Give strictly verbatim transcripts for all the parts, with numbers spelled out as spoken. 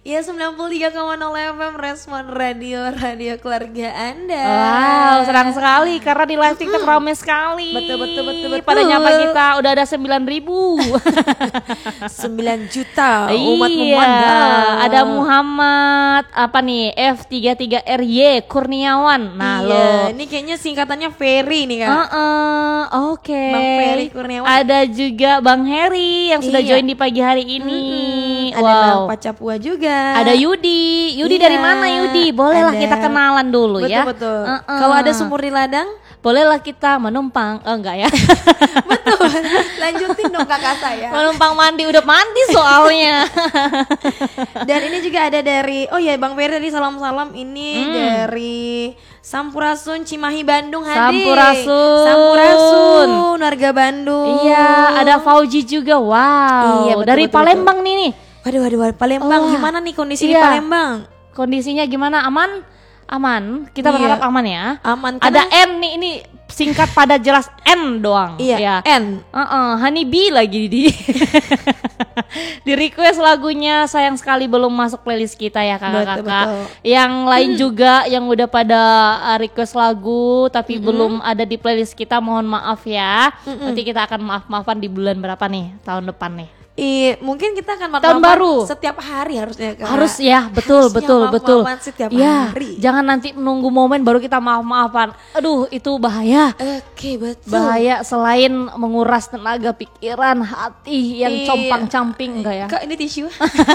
Iya, sembilan puluh tiga koma nol F M Respon Radio, radio keluarga Anda. Wow, senang sekali karena di live TikTok ramai sekali. Betul, betul, betul, betul. Pada nyapa kita udah ada sembilan ribu. sembilan juta umat iya, memandang. ada Muhammad apa nih F tiga tiga R Y Kurniawan. Nah, iya, lo. ini kayaknya singkatannya Ferry nih, Kak. Uh-uh, oke. Okay. Bang Ferry Kurniawan. Ada juga Bang Heri yang sudah iya. join di pagi hari ini. Mm-hmm. Ada wow. Bang Pacapua juga. Ada Yudi. Yudi iya. dari mana Yudi? Bolehlah ada. kita kenalan dulu betul, ya. Betul betul. Uh-uh. Kalau ada sumur di ladang, bolehlah kita menumpang. Oh enggak ya. betul. Lanjutin dong kakak saya. Menumpang mandi, udah mandi soalnya. Dan ini juga ada dari, oh ya Bang Ferry tadi salam-salam ini hmm. dari Sampurasun Cimahi Bandung hadir. Sampurasun. Sampurasun warga Bandung. Iya, ada Fauji juga. Wow. Iya, betul, dari betul, Palembang betul. nih nih. Waduh, waduh, waduh, Palembang. Oh, gimana nih kondisi iya. di Palembang? Kondisinya gimana? Aman? Aman. Kita iya. berharap aman ya. Aman. Ada N nih, ini singkat pada jelas N doang. Iya. Ya. N. Uh-uh, Honeybee lagi di. Di request lagunya sayang sekali belum masuk playlist kita ya kakak-kakak. Yang lain hmm. juga yang udah pada request lagu tapi mm-hmm. belum ada di playlist kita, mohon maaf ya. Mm-hmm. Nanti kita akan maaf-maafan di bulan berapa nih? Tahun depan nih. Iya, mungkin kita akan tahun baru setiap hari harusnya Kak. Harus ya, betul harusnya betul betul. Setiap ya, hari. Jangan nanti menunggu momen baru kita maaf-maafan. Aduh, itu bahaya. Oke, betul. Bahaya selain menguras tenaga, pikiran, hati yang iya. compang-camping enggak ya? Kak, ini tisu.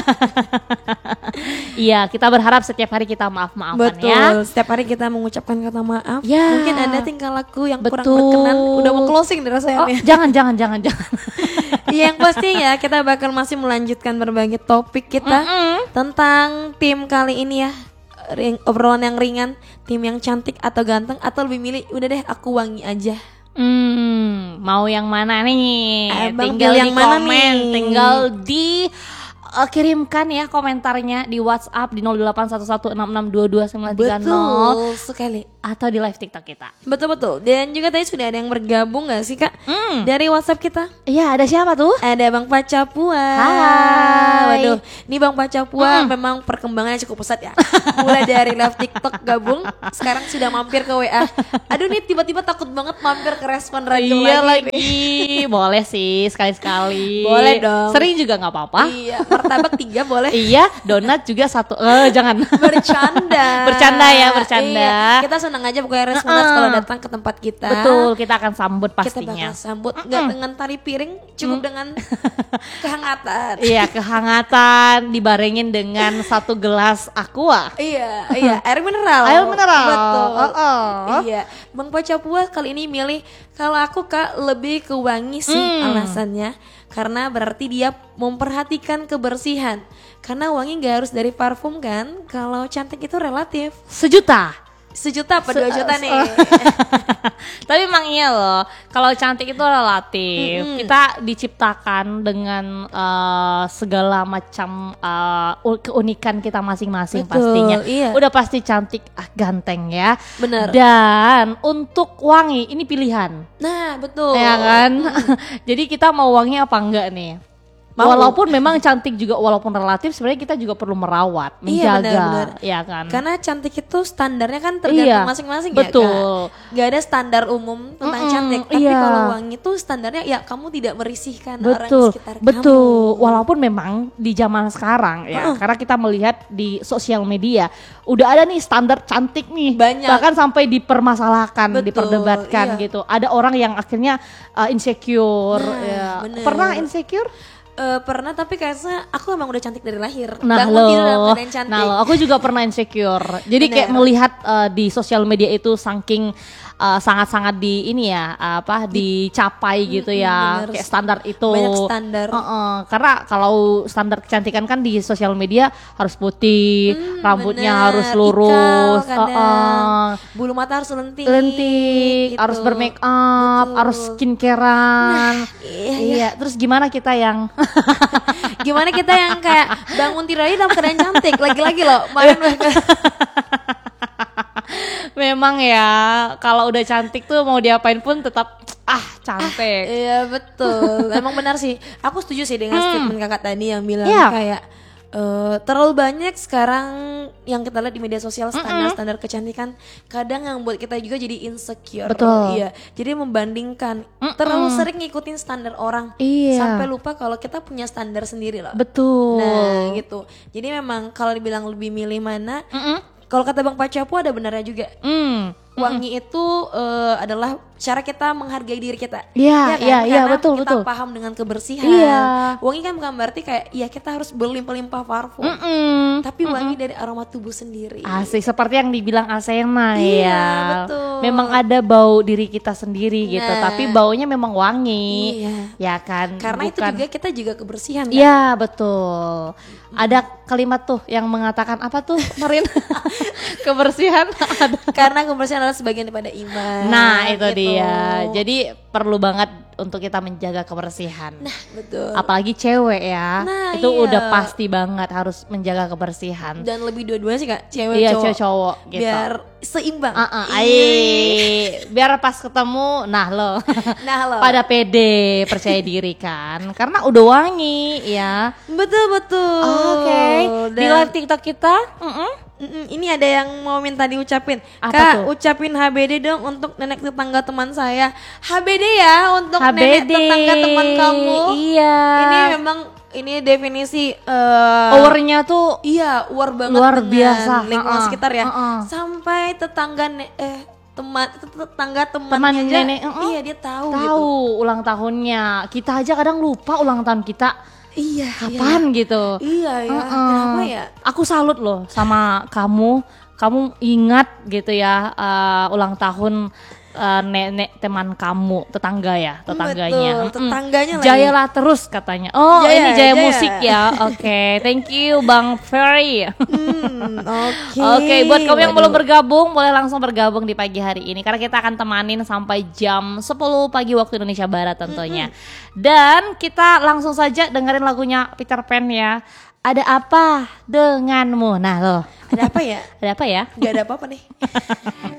Iya, kita berharap setiap hari kita maaf-maafan betul. ya. Betul. Setiap hari kita mengucapkan kata maaf. Ya. Mungkin ada tingkah laku yang betul. kurang berkenan. Udah mau closing nih rasanya. Oh, jangan jangan jangan jangan. Yang pasti ya kita bakal masih melanjutkan berbagai topik kita Mm-mm. tentang tim kali ini ya. Ring, obrolan yang ringan, tim yang cantik atau ganteng atau lebih milih udah deh aku wangi aja. Hmm, mau yang mana nih? Abang tinggal yang di mana komen, nih? tinggal di uh, kirimkan ya komentarnya di WhatsApp di nol delapan satu satu enam enam dua dua sembilan tiga nol. Betul sekali. Atau di live TikTok kita. Betul-betul. Dan juga tadi sudah ada yang bergabung gak sih Kak? Hmm. Dari WhatsApp kita. Iya, ada siapa tuh? Ada Bang Pacapua. Hai. Waduh, ini Bang Pacapua hmm. memang perkembangannya cukup pesat ya. Mulai dari live TikTok gabung, sekarang sudah mampir ke W A. Aduh nih tiba-tiba takut banget mampir ke respon radio iya lagi. lagi. Boleh sih sekali-sekali. Boleh dong. Sering juga nggak apa-apa. Iya, martabak tiga boleh. Iya, donat juga satu. Eh, jangan. Bercanda. Bercanda ya, bercanda. Iya, kita senang aja pokoknya responders uh-uh. kalau datang ke tempat kita. Betul, kita akan sambut pastinya. Kita bakal sambut nggak uh-uh. dengan tari piring, cukup uh-uh. dengan kehangatan. Iya, kehangatan dibarengin dengan satu gelas aqua. Iya, iya, air mineral. Air mineral. Betul. Uh-uh. Iya, Bang Pacapua kali ini milih kalau aku Kak lebih ke wangi sih hmm. alasannya. Karena berarti dia memperhatikan kebersihan. Karena wangi gak harus dari parfum kan. Kalau cantik itu relatif. Sejuta. Sejuta apa dua juta nih? Tapi emang iya loh, kalau cantik itu relatif. Mm-hmm. Kita diciptakan dengan uh, segala macam uh, keunikan kita masing-masing. Betul, pastinya. Iya. Udah pasti cantik, ah, ganteng ya. Bener. Dan untuk wangi ini pilihan. Nah betul. Ya kan. Mm. Jadi kita mau wangi apa enggak nih? Mau. Walaupun memang cantik juga, walaupun relatif sebenarnya kita juga perlu merawat, menjaga, iya, benar, benar. Ya kan. Karena cantik itu standarnya kan tergantung iya, masing-masing betul. Ya kan. Gak ada standar umum tentang Mm-mm, cantik, tapi iya. kalau wangi itu standarnya ya kamu tidak merisihkan betul, orang di sekitar betul. kamu. Betul. Walaupun memang di zaman sekarang ya, uh-uh. karena kita melihat di sosial media udah ada nih standar cantik nih, banyak. Bahkan sampai dipermasalahkan, betul, diperdebatkan iya. gitu. Ada orang yang akhirnya uh, insecure. Nah, ya. Pernah insecure? Uh, pernah tapi kayaknya aku emang udah cantik dari lahir. Nah bangun tidur dalam keadaan cantik. Nah lo, aku juga pernah insecure. Jadi Bener. kayak melihat uh, di sosial media itu saking uh, sangat-sangat di ini ya apa dicapai di, gitu ya, bener. Kayak standar itu. Banyak standar. Uh-uh. Karena kalau standar kecantikan kan di sosial media harus putih, hmm, rambutnya bener. harus lurus, Ikal, uh-uh. bulu mata harus lentik, lentik, gitu. Harus bermake up, betul. Harus skincarean. Nah, iya, iya. iya. Terus gimana kita yang gimana kita yang kayak bangun tidur aja dalam keadaan cantik, lagi-lagi loh kemarin memang ya kalau udah cantik tuh mau diapain pun tetap ah cantik. Ah, iya betul, emang benar sih. Aku setuju sih dengan hmm. statement kakak tadi yang bilang yeah. kayak Uh, terlalu banyak sekarang yang kita lihat di media sosial standar-standar kecantikan, kadang yang buat kita juga jadi insecure. Betul. Iya, jadi membandingkan, Mm-mm. terlalu sering ngikutin standar orang, iya. sampai lupa kalau kita punya standar sendiri loh. Betul. Nah gitu. Jadi memang kalau dibilang lebih milih mana, kalau kata Bang Pacapu ada benarnya juga. Mm. Wangi mm-hmm. itu uh, adalah cara kita menghargai diri kita. Iya, iya, iya, betul, kita betul. paham dengan kebersihan. Iya. Wangi kan bukan berarti kayak ya kita harus berlimpah-limpah parfum. Mm-mm. Tapi Mm-mm. wangi dari aroma tubuh sendiri. Asik, seperti yang dibilang Asena iya, ya. Betul. Memang ada bau diri kita sendiri gitu, nah, tapi baunya memang wangi. Iya. Ya kan? Karena Bukan... itu juga kita juga kebersihan kan? Iya, betul. Hmm. Ada kalimat tuh yang mengatakan apa tuh, Marin? Kebersihan ada. Karena kebersihan adalah sebagian daripada iman. Nah, itu gitu. dia. Jadi perlu banget untuk kita menjaga kebersihan. Nah, betul. Apalagi cewek ya. Nah, itu iya. udah pasti banget harus menjaga kebersihan. Dan lebih dua-duanya sih Kak, cewek iya, cowok. Iya, cowok gitu. Biar seimbang. Uh-uh, ay, biar pas ketemu nah lo. Nah lo. Pada pede, percaya diri kan. Karena udah wangi ya. Betul betul. Oke. Okay. Di live TikTok kita, uh-uh. Mm-mm, ini ada yang mau minta diucapin. Apa Kak, tuh? ucapin H B D dong untuk nenek tetangga teman saya. H B D ya untuk H B D. Nenek tetangga teman kamu. Iya. Ini memang ini definisi uh, powernya tuh iya, war banget luar dengan biasa lingkungan uh-uh. sekitar ya. Uh-uh. Sampai tetangga ne- eh teman tetangga Teman temannya aja, nenek, uh-uh. iya dia tahu, tahu gitu. ulang tahunnya. Kita aja kadang lupa ulang tahun kita. Iya, kapan iya. gitu. Iya ya. Uh-uh. Kenapa ya? Aku salut loh sama kamu. Kamu ingat gitu ya uh, ulang tahun uh, nenek teman kamu, tetangga ya, tetangganya. Betul, tetangganya lagi. Jayalah terus katanya. Oh, Jaya, ini Jaya, Jaya. Musik ya. Oke, okay. Thank you Bang Ferry. Hmm, Oke. Okay. Oke, okay, buat kamu yang belum bergabung, boleh langsung bergabung di pagi hari ini karena kita akan temanin sampai jam sepuluh pagi waktu Indonesia Barat tentunya. Mm-hmm. Dan kita langsung saja dengerin lagunya Peter Pan ya. Ada apa denganmu? Nah loh. Ada apa ya? Ada apa ya? Gak ada apa-apa nih.